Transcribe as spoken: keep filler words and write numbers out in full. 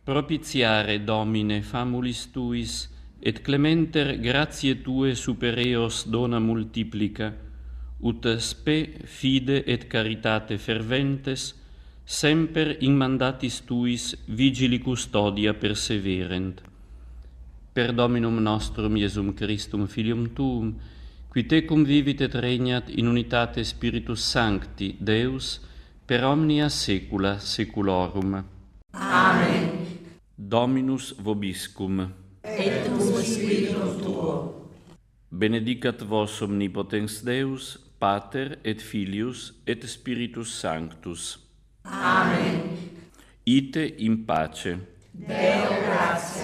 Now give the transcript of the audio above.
Propitiare, Domine, famulis tuis, et clementer gratiae Tue supereos dona multiplica, ut spe, fide et caritate ferventes, semper in mandatis Tuis vigili custodia perseverent. Per Dominum nostrum Iesum Christum, Filium Tuum, qui Tecum vivit et regnat in unitate Spiritus Sancti, Deus, per omnia saecula saeculorum. Amen. Dominus vobiscum. Et cum spiritum tuo. Benedicat vos omnipotens Deus, Pater et Filius et Spiritus Sanctus. Amen. Ite in pace. Deo gratia.